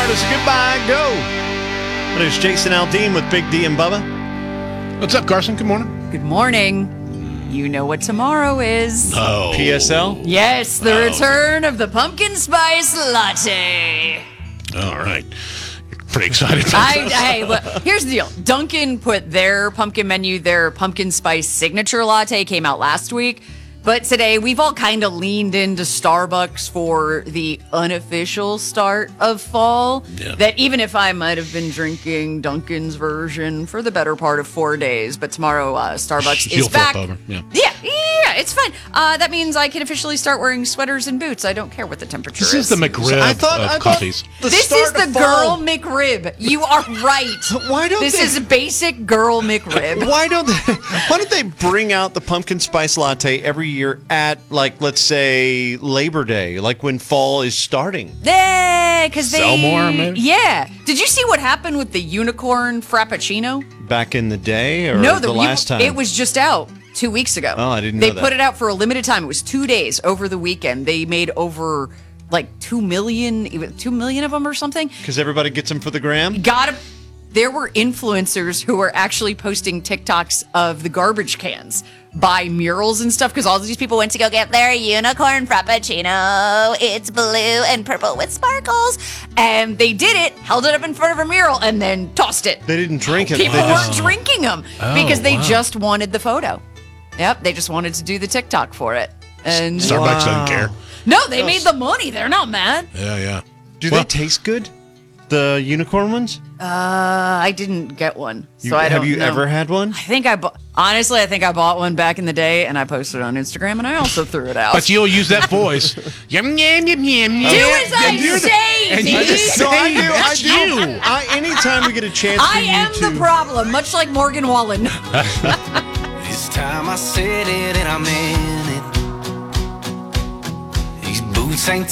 us a goodbye. Go. There's Jason Aldean with Big D and Bubba. What's up, Carson? Good morning. Good morning. You know what tomorrow is. Oh. PSL? Yes, the return of the pumpkin spice latte. All right. Pretty excited about this. Hey, look, here's the deal. Dunkin' put their pumpkin menu, their pumpkin spice signature latte came out last week. But today, we've all kind of leaned into Starbucks for the unofficial start of fall. Yeah. That even if I might have been drinking Dunkin's version for the better part of 4 days, but tomorrow Starbucks You'll is back. flip over. Yeah. Yeah, it's fine. That means I can officially start wearing sweaters and boots. I don't care what the temperature This is. is the McRib of coffees. This is the girl McRib. You are right. Why don't this they- is basic girl McRib. Why don't they bring out the pumpkin spice latte every year at, like, let's say Labor Day, like when fall is starting? Yeah, because they Sell more, maybe? Yeah. Did you see what happened with the unicorn frappuccino? Back in the day, or No, the last time? It was just out 2 weeks ago. Oh, I didn't know They that. put it out for a limited time. It was 2 days over the weekend. They made over like 2 million of them or something. Because everybody gets them for the gram. There were influencers who were actually posting TikToks of the garbage cans by murals and stuff because all these people went to go get their unicorn frappuccino. It's blue and purple with sparkles. And they did it, held it up in front of a mural, and then tossed it. They didn't drink it. People They weren't drinking them because they wow. just wanted the photo. Yep, they just wanted to do the TikTok for it. And Starbucks doesn't care. no, they made the money. They're not mad. Yeah. Do they taste good? The unicorn ones? I didn't get one, so I don't Have you know. ever had one? I think I bought one back in the day, and I posted it on Instagram, and I also threw it out. But you'll use that voice. Yum, yum, yum, yum, yum. Do as I say, and you dude. just No, I say, do. that's you. Anytime we get a chance for I you am to... the problem, much like Morgan Wallen. This time I said it and I meant it. These boots ain't